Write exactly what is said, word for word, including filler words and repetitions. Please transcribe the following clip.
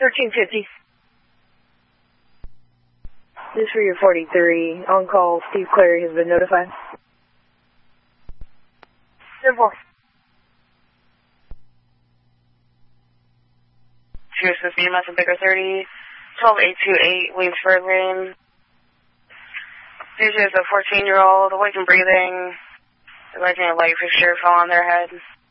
thirteen fifty. This is for your forty-three. On call, Steve Clary has been notified. Simple. Two assist B M S and Bigger thirty, twelve eight two eight, Williamsburg Lane. This is a fourteen-year-old, awake and breathing, alleging a light fixture fell on their head.